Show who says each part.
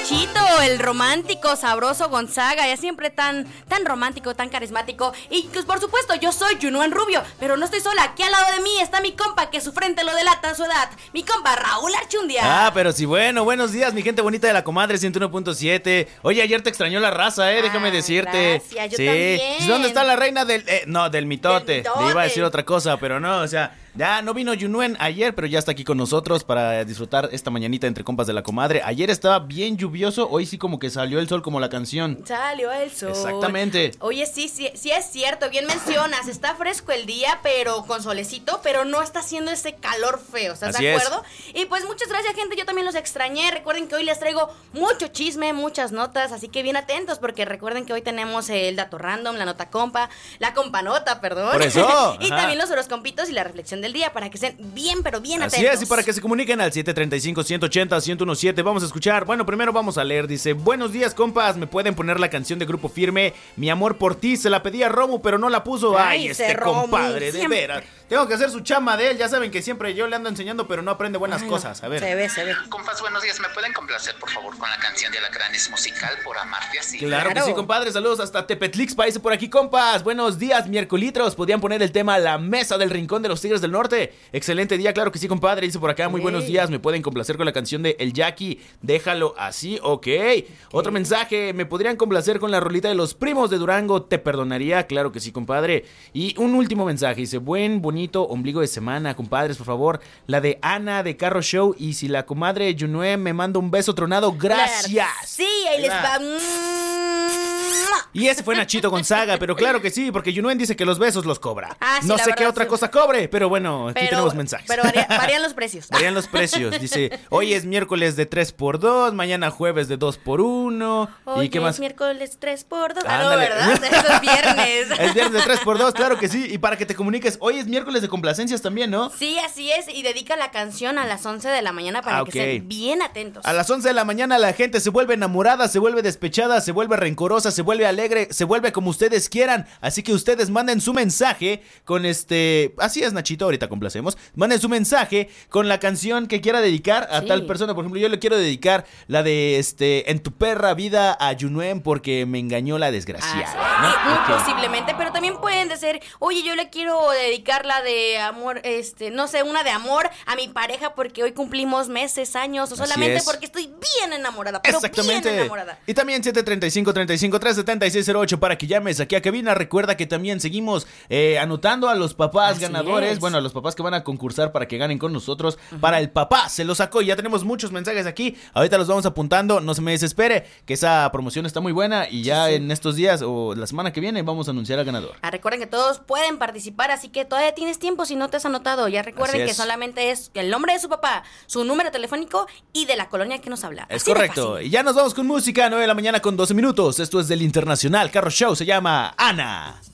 Speaker 1: Chito, el romántico, sabroso Gonzaga, ya siempre tan romántico, tan carismático. Y pues por supuesto, yo soy Yunuen Rubio, pero no estoy sola. Aquí al lado de mí está mi compa, que su frente lo delata su edad. Mi compa Raúl Archundia.
Speaker 2: Pero sí, bueno, buenos días, mi gente bonita de la comadre 101.7. Oye, ayer te extrañó la raza, déjame decirte.
Speaker 1: Gracias, yo también.
Speaker 2: ¿Dónde está la reina del del mitote?
Speaker 1: Del mitote.
Speaker 2: Le iba a decir otra cosa, pero no, o sea, ya no vino Yunuen ayer, pero ya está aquí con nosotros para disfrutar esta mañanita entre compas de la comadre. Ayer estaba bien lluvioso, hoy sí como que salió el sol como la canción.
Speaker 1: Salió el sol.
Speaker 2: Exactamente.
Speaker 1: Oye, sí es cierto, bien mencionas, está fresco el día, pero con solecito, pero no está haciendo ese calor feo, ¿estás
Speaker 2: Así
Speaker 1: de acuerdo? Y pues muchas gracias, gente, yo también los extrañé. Recuerden que hoy les traigo mucho chisme, muchas notas, así que bien atentos, porque recuerden que hoy tenemos el dato random, la nota compa, la companota, perdón.
Speaker 2: Por eso.
Speaker 1: Y también los horoscompitos y la reflexión del día, para que estén bien, pero bien atentos.
Speaker 2: Así es, y para que se comuniquen al 735-180-1017, vamos a escuchar. Bueno, primero vamos a leer, dice: buenos días, compas, ¿me pueden poner la canción de Grupo Firme? Mi amor por ti, se la pedí a Romu, pero no la puso. Ay, este Romu, compadre, de veras. Tengo que hacer su chama de él, ya saben que siempre yo le ando enseñando, pero no aprende buenas cosas, a ver.
Speaker 1: Se ve.
Speaker 3: Compas, buenos días, ¿me pueden complacer, por favor, con la canción de Alacranes Musical por amarte así?
Speaker 2: Claro que sí, compadre, saludos hasta Tepetlixpa, dice por aquí, compas. Buenos días, miércolitros, podían poner el tema La Mesa del Rincón de los Tigres del Norte. Excelente día, claro que sí, compadre, dice por acá, muy buenos días, ¿me pueden complacer con la canción de El Jackie? Déjalo así, ok. Otro mensaje, ¿me podrían complacer con la rolita de Los Primos de Durango? Te perdonaría, claro que sí, compadre. Y un último mensaje, dice: buen, bonito ombligo de semana, compadres, por favor, la de Ana de Carro Show, y si la comadre Yunue me manda un beso tronado, gracias.
Speaker 1: Sí, ahí les va.
Speaker 2: Y ese fue Nachito Gonzaga, pero claro que sí, porque Yunuen dice que los besos los cobra.
Speaker 1: Sí,
Speaker 2: no sé qué
Speaker 1: verdad,
Speaker 2: otra
Speaker 1: sí.
Speaker 2: cosa cobre, pero bueno, aquí tenemos mensajes.
Speaker 1: Pero varían los precios.
Speaker 2: Varían los precios, dice: hoy es miércoles de 3x2, mañana jueves de 2x1.
Speaker 1: Hoy
Speaker 2: ¿Y qué más?
Speaker 1: es miércoles 3x2.
Speaker 2: Ándale.
Speaker 1: No, ¿verdad? Eso es viernes.
Speaker 2: Es viernes de 3x2, claro que sí. Y para que te comuniques, hoy es miércoles de complacencias también, ¿no?
Speaker 1: Sí, así es. Y dedica la canción a las 11 de la mañana para que estén bien atentos.
Speaker 2: A las 11 de la mañana la gente se vuelve enamorada, se vuelve despechada, se vuelve rencorosa, se vuelve alegre, se vuelve como ustedes quieran. Así que ustedes manden su mensaje con así es, Nachito, ahorita complacemos. Manden su mensaje con la canción que quiera dedicar a tal persona. Por ejemplo, yo le quiero dedicar la de En tu perra vida a Yunuen porque me engañó la desgraciada.
Speaker 1: Muy posiblemente, pero también pueden decir: oye, yo le quiero dedicar la de amor, no sé, una de amor a mi pareja porque hoy cumplimos meses, años, o solamente porque estoy bien enamorada, pero
Speaker 2: exactamente.
Speaker 1: bien enamorada.
Speaker 2: Y también 735-35-37608 para que llames aquí a cabina. Recuerda que también seguimos anotando a los papás ganadores, bueno, a los papás que van a concursar para que ganen con nosotros. Para el papá se lo sacó y ya tenemos muchos mensajes aquí. Ahorita los vamos apuntando, no se me desespere, que esa promoción está muy buena y ya en estos días o la semana que viene vamos a anunciar al ganador.
Speaker 1: Recuerden que todos pueden participar, así que todavía tienes tiempo si no te has anotado. Ya recuerden que solamente es el nombre de su papá, su número telefónico y de la colonia que nos habla.
Speaker 2: Es correcto. Y ya nos vamos con música, 9 de la mañana con 12 minutos. Esto es del Internacional Carro Show, se llama Ana.